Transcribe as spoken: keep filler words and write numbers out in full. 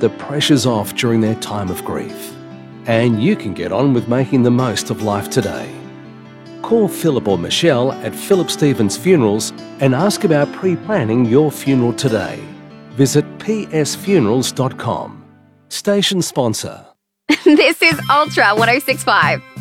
the pressures off during their time of grief. And you can get on with making the most of life today. Call Philip or Michelle at Philip Stevens Funerals and ask about pre-planning your funeral today. Visit p s funerals dot com. Station sponsor. This is Ultra one oh six point five.